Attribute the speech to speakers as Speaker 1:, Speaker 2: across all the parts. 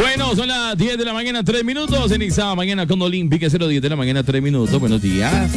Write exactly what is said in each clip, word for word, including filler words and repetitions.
Speaker 1: Bueno, son las diez de la mañana, tres minutos. En esta mañana con Olímpica, cero diez de la mañana, tres minutos. Buenos días.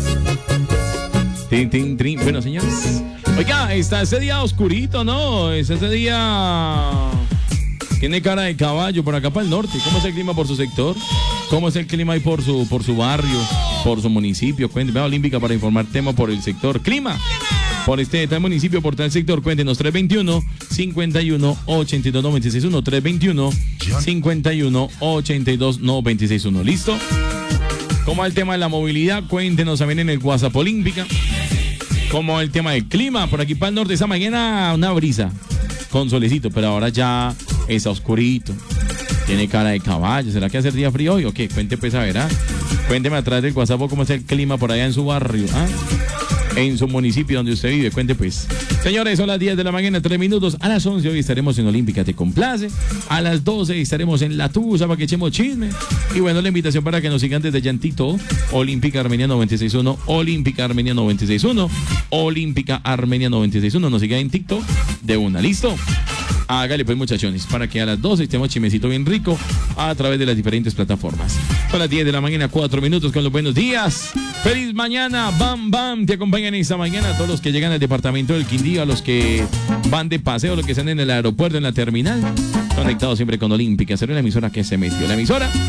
Speaker 1: Tin, tin, tin. Bueno, señores. Oiga, está ese día oscurito, ¿no? Es ese día... Tiene cara de caballo por acá para el norte. ¿Cómo es el clima por su sector? ¿Cómo es el clima ahí por su, por su barrio, por su municipio? Cuénteme, Olímpica, para informar tema por el sector clima. Por este tal municipio, por tal sector, cuéntenos tres veintiuno, cincuenta y uno, ochenta y dos, noventa y seis uno, tres veintiuno, cincuenta y uno, ochenta y dos, noventa y seis uno. ¿Listo? ¿Cómo va el tema de la movilidad? Cuéntenos también en el WhatsApp Olímpica. ¿Cómo va el tema del clima? Por aquí para el norte, esa mañana una brisa con solecito, pero ahora ya está oscurito. Tiene cara de caballo. ¿Será que hace día frío hoy o qué? Cuente pues a ver, ¿ah? Cuénteme atrás del WhatsApp cómo es el clima por allá en su barrio, ¿ah? En su municipio donde usted vive, cuente pues. Señores, son las diez de la mañana, tres minutos. A las once hoy estaremos en Olímpica, ¿te complace? A las doce estaremos en La Tusa para que echemos chisme. Y bueno, la invitación para que nos sigan desde Llantito, Olímpica Armenia noventa y seis uno, Olímpica Armenia noventa y seis uno, Olímpica Armenia noventa y seis uno. Nos sigan en TikTok de una, ¿listo? Hágale pues, muchachones, para que a las doce estemos chimecito bien rico a través de las diferentes plataformas. Son las diez de la mañana, cuatro minutos con los buenos días. Feliz mañana, bam, bam. Te acompañan esta mañana a todos los que llegan al departamento del Quindío, a los que van de paseo, los que están en el aeropuerto, en la terminal. Conectados siempre con Olímpica, será una emisora que se metió. La emisora